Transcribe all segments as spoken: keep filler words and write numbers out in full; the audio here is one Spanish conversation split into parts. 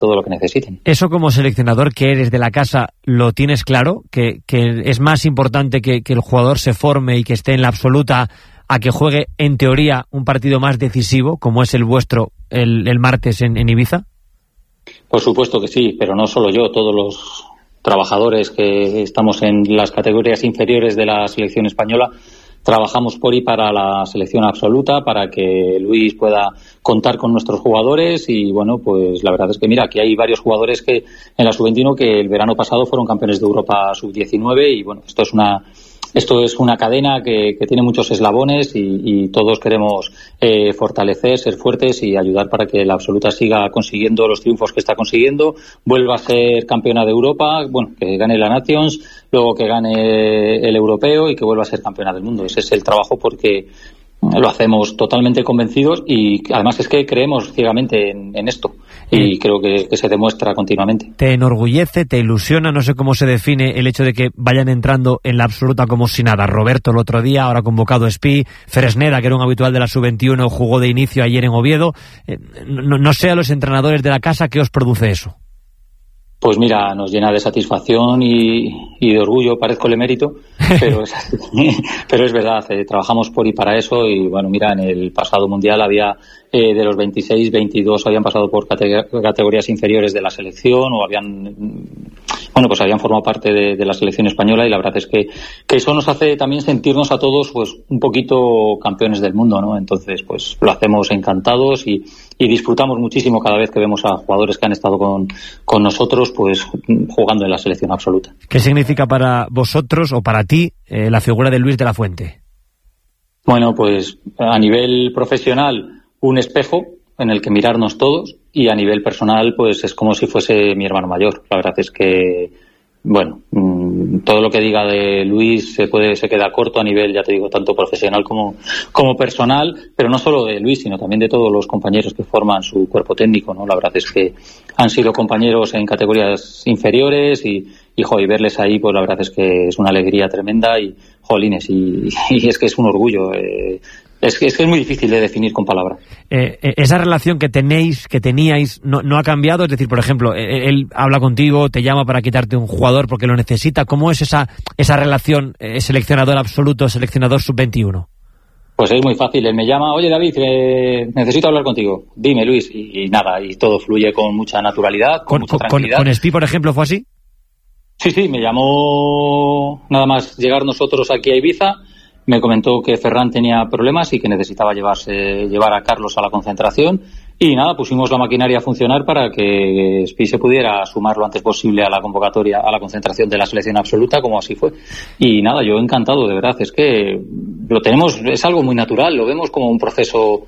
todo lo que necesiten. Eso, como seleccionador que eres de la casa, ¿lo tienes claro? ¿Que, que es más importante que, que el jugador se forme y que esté en la absoluta a que juegue, en teoría, un partido más decisivo, como es el vuestro el, el martes en, en Ibiza? Por supuesto que sí, pero no solo yo, todos los trabajadores que estamos en las categorías inferiores de la selección española trabajamos por y para la selección absoluta, para que Luis pueda contar con nuestros jugadores. Y bueno, pues la verdad es que mira, aquí hay varios jugadores que en la sub veintiuno que el verano pasado fueron campeones de Europa sub diecinueve, y bueno, esto es una Esto es una cadena que, que tiene muchos eslabones, y, y todos queremos eh, fortalecer, ser fuertes y ayudar para que la absoluta siga consiguiendo los triunfos que está consiguiendo, vuelva a ser campeona de Europa, bueno, que gane la Nations, luego que gane el europeo y que vuelva a ser campeona del mundo. Ese es el trabajo, porque lo hacemos totalmente convencidos y además es que creemos ciegamente en, en esto y eh, creo que, que se demuestra continuamente. ¿Te enorgullece, te ilusiona? No sé cómo se define el hecho de que vayan entrando en la absoluta como si nada. Roberto el otro día, ahora convocado Espi, Fresneda, que era un habitual de la sub veintiuno, jugó de inicio ayer en Oviedo. Eh, no, no sé a los entrenadores de la casa qué os produce eso. Pues mira, nos llena de satisfacción y, y de orgullo, parezco el emérito, pero es, pero es verdad, eh, trabajamos por y para eso. Y bueno, mira, en el pasado mundial había eh, de los veintiséis, veintidós habían pasado por cate- categorías inferiores de la selección o habían, bueno, pues habían formado parte de, de la selección española, y la verdad es que, que eso nos hace también sentirnos a todos pues un poquito campeones del mundo, ¿no? Entonces, pues lo hacemos encantados y, y disfrutamos muchísimo cada vez que vemos a jugadores que han estado con, con nosotros pues jugando en la selección absoluta. ¿Qué significa para vosotros o para ti eh, la figura de Luis de la Fuente? Bueno, pues a nivel profesional, un espejo en el que mirarnos todos, y a nivel personal pues es como si fuese mi hermano mayor. La verdad es que, bueno, mmm, todo lo que diga de Luis se puede se queda corto a nivel, ya te digo, tanto profesional como, como personal, pero no solo de Luis, sino también de todos los compañeros que forman su cuerpo técnico, ¿no? La verdad es que han sido compañeros en categorías inferiores y, y, jo, y verles ahí, pues la verdad es que es una alegría tremenda y, jolines, y, y es que es un orgullo. Eh, Es que, es que es muy difícil de definir con palabras. Eh, esa relación que tenéis, que teníais, no, no ha cambiado. Es decir, por ejemplo, él, él habla contigo, te llama para quitarte un jugador porque lo necesita. ¿Cómo es esa esa relación eh, seleccionador absoluto, seleccionador sub veintiuno? Pues es muy fácil. Él me llama, oye David, eh, necesito hablar contigo. Dime, Luis, y, y nada, y todo fluye con mucha naturalidad, con, con mucha tranquilidad. ¿Con, con Espi, por ejemplo, fue así? Sí, sí, me llamó nada más llegar nosotros aquí a Ibiza. Me comentó que Ferran tenía problemas y que necesitaba llevarse llevar a Carlos a la concentración, y nada, pusimos la maquinaria a funcionar para que Spi se pudiera sumar lo antes posible a la convocatoria, a la concentración de la selección absoluta, como así fue. Y nada, yo encantado, de verdad, es que lo tenemos, es algo muy natural, lo vemos como un proceso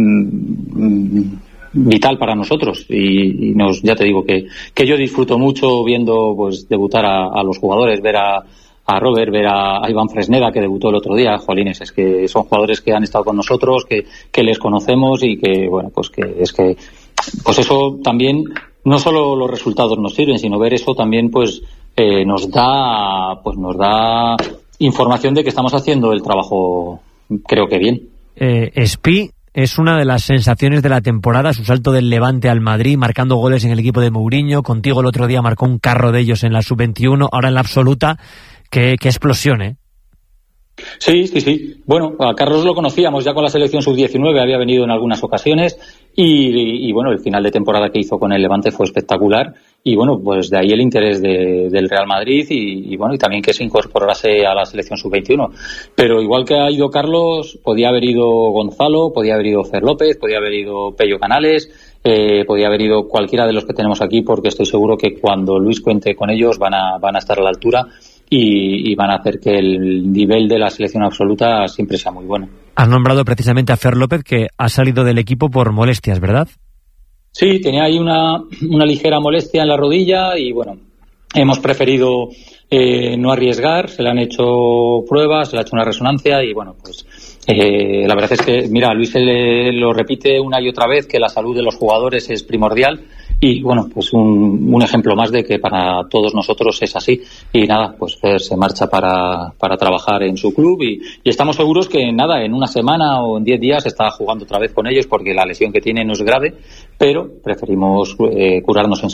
mmm, vital para nosotros, y, y nos, ya te digo que, que yo disfruto mucho viendo pues debutar a, a los jugadores, ver a a Robert, ver a, a Iván Fresneda, que debutó el otro día. Jolines, es que son jugadores que han estado con nosotros, que, que les conocemos, y que, bueno, pues que es que, pues eso también, no solo los resultados nos sirven, sino ver eso también, pues, eh, nos da, pues nos da información de que estamos haciendo el trabajo, creo que bien. Eh, Spi es una de las sensaciones de la temporada, su salto del Levante al Madrid, marcando goles en el equipo de Mourinho. Contigo el otro día marcó un carro de ellos en la sub veintiuno, ahora en la absoluta. Qué, qué explosión, ¿eh? Sí, sí, sí. Bueno, a Carlos lo conocíamos ya con la selección sub diecinueve, había venido en algunas ocasiones y, y, y bueno, el final de temporada que hizo con el Levante fue espectacular, y bueno, pues de ahí el interés de, del Real Madrid y, y bueno, y también que se incorporase a la selección sub veintiuno. Pero igual que ha ido Carlos, podía haber ido Gonzalo, podía haber ido Fer López, podía haber ido Pello Canales, eh, podía haber ido cualquiera de los que tenemos aquí, porque estoy seguro que cuando Luis cuente con ellos van a, van a estar a la altura. Y, y van a hacer que el nivel de la selección absoluta siempre sea muy bueno. Has nombrado precisamente a Fer López, que ha salido del equipo por molestias, ¿verdad? Sí, tenía ahí una, una ligera molestia en la rodilla y bueno, hemos preferido eh, no arriesgar, se le han hecho pruebas, se le ha hecho una resonancia y bueno, pues eh, la verdad es que, mira, Luis le, lo repite una y otra vez que la salud de los jugadores es primordial. y bueno, pues un, un ejemplo más de que para todos nosotros es así. Y nada, pues Fer se marcha para, para trabajar en su club y, y estamos seguros que nada, en una semana o en diez días está jugando otra vez con ellos porque la lesión que tiene no es grave, pero preferimos eh, curarnos en